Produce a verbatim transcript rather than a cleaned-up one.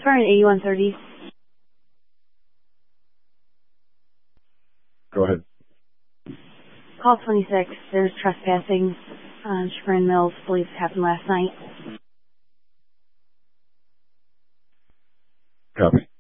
Fire at eighty-one thirty. Go ahead. Call twenty-six. There's trespassing on Chagrin Mills. Believed happened last night. Copy.